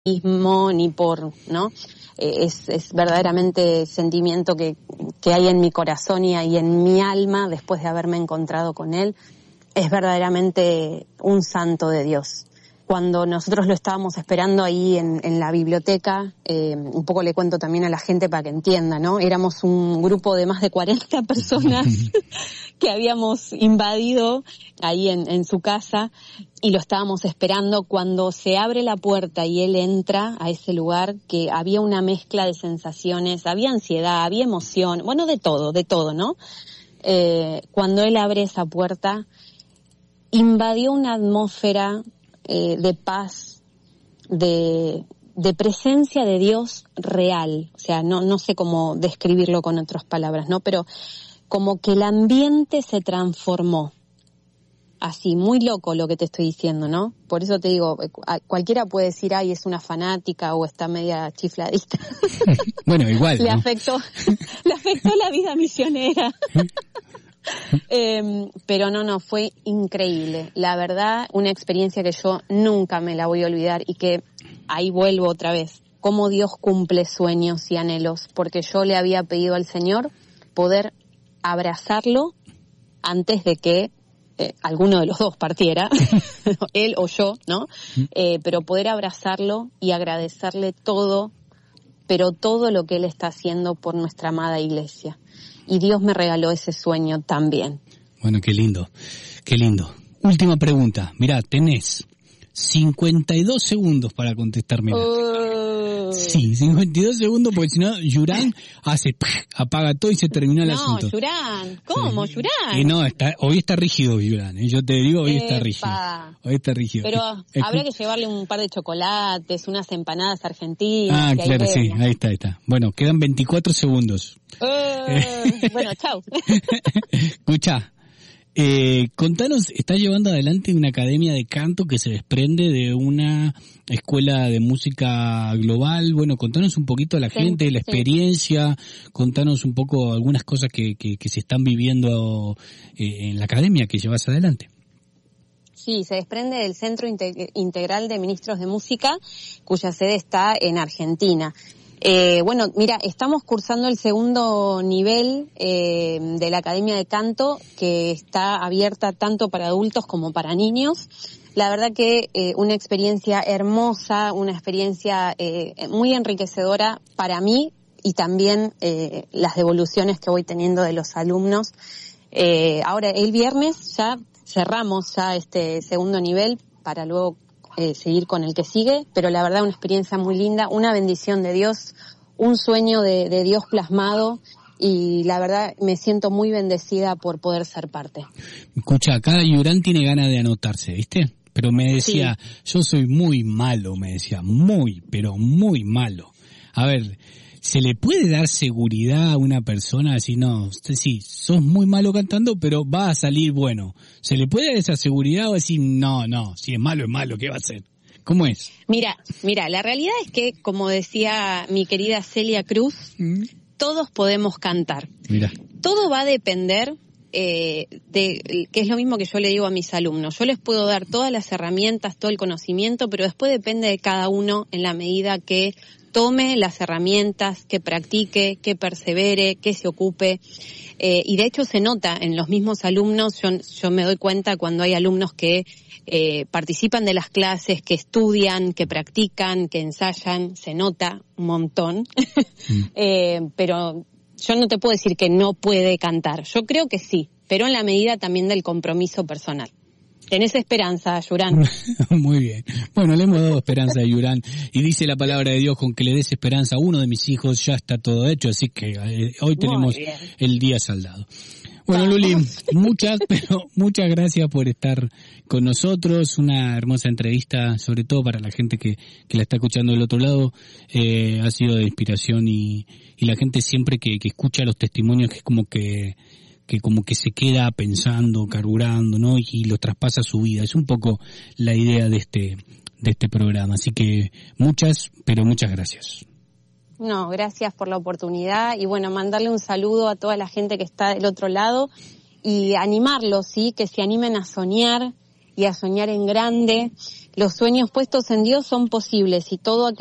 ni por, ¿no? Es verdaderamente sentimiento que hay en mi corazón y en mi alma después de haberme encontrado con él. Es verdaderamente un santo de Dios. Cuando nosotros lo estábamos esperando ahí en la biblioteca, un poco le cuento también a la gente para que entienda, ¿no? Éramos un grupo de más de 40 personas que habíamos invadido ahí en su casa y lo estábamos esperando. Cuando se abre la puerta y él entra a ese lugar, que había una mezcla de sensaciones, había ansiedad, había emoción, bueno, de todo, ¿no? Cuando él abre esa puerta, invadió una atmósfera de paz, de presencia de Dios real. O sea, no sé cómo describirlo con otras palabras, ¿no? Pero como que el ambiente se transformó. Así, muy loco lo que te estoy diciendo, ¿no? Por eso te digo, cualquiera puede decir, ay, es una fanática o está media chifladita. Bueno, igual, ¿no? Le afectó la vida misionera. Pero no, fue increíble. La verdad, una experiencia que yo nunca me la voy a olvidar y que ahí vuelvo otra vez. Cómo Dios cumple sueños y anhelos, porque yo le había pedido al Señor poder abrazarlo antes de que alguno de los dos partiera, él o yo, ¿no? Pero poder abrazarlo y agradecerle todo, pero todo lo que él está haciendo por nuestra amada iglesia. Y Dios me regaló ese sueño también. Bueno, qué lindo, qué lindo. Última pregunta. Mirá, tenés 52 segundos para contestarme. Sí, 52 segundos, porque si no, Yurán apaga todo y se terminó el asunto. No, Yurán, ¿cómo, sí. Yurán? Y no, hoy está rígido Yurán, yo te digo, hoy está rígido. Hoy está rígido. Pero habría que llevarle un par de chocolates, unas empanadas argentinas. Claro, sí, ahí está. Bueno, quedan 24 segundos. Bueno, chau. Escuchá. Contanos, estás llevando adelante una academia de canto que se desprende de una escuela de música global. Bueno, contanos un poquito a la gente, la experiencia, contanos un poco algunas cosas que se están viviendo en la academia que llevas adelante. Sí, se desprende del Centro Integral de Ministros de Música, cuya sede está en Argentina. Bueno, mira, estamos cursando el segundo nivel de la Academia de Canto, que está abierta tanto para adultos como para niños. La verdad que una experiencia hermosa, una experiencia muy enriquecedora para mí y también las devoluciones que voy teniendo de los alumnos. Ahora, el viernes ya cerramos este segundo nivel para luego seguir con el que sigue, pero la verdad una experiencia muy linda, una bendición de Dios, un sueño de Dios plasmado, y la verdad me siento muy bendecida por poder ser parte. Escucha, acá Yurán tiene ganas de anotarse, ¿viste? Pero me decía, sí, yo soy muy malo, me decía, pero muy malo. A ver, ¿se le puede dar seguridad a una persona así? No, usted sí, sos muy malo cantando, pero va a salir bueno. ¿Se le puede dar esa seguridad o decir, no, si es malo, ¿qué va a hacer? ¿Cómo es? Mira, la realidad es que, como decía mi querida Celia Cruz, todos podemos cantar. Mira. Todo va a depender que es lo mismo que yo le digo a mis alumnos. Yo les puedo dar todas las herramientas, todo el conocimiento, pero después depende de cada uno en la medida que tome las herramientas, que practique, que persevere, que se ocupe. Y de hecho se nota en los mismos alumnos, yo me doy cuenta cuando hay alumnos que participan de las clases, que estudian, que practican, que ensayan, se nota un montón. Pero yo no te puedo decir que no puede cantar. Yo creo que sí, pero en la medida también del compromiso personal. Tenés esperanza, Yurán. Muy bien. Bueno, le hemos dado esperanza a Yurán. Y dice la palabra de Dios, con que le des esperanza a uno de mis hijos, ya está todo hecho. Así que hoy tenemos el día saldado. Bueno, Luli, muchas gracias por estar con nosotros. Una hermosa entrevista, sobre todo para la gente que la está escuchando del otro lado. Ha sido de inspiración y la gente siempre que escucha los testimonios, que es como que se queda pensando, carburando, ¿no? Y lo traspasa a su vida. Es un poco la idea de este programa. Así que muchas gracias. No, gracias por la oportunidad y bueno, mandarle un saludo a toda la gente que está del otro lado y animarlos, ¿sí? Que se animen a soñar y a soñar en grande. Los sueños puestos en Dios son posibles y todo aquel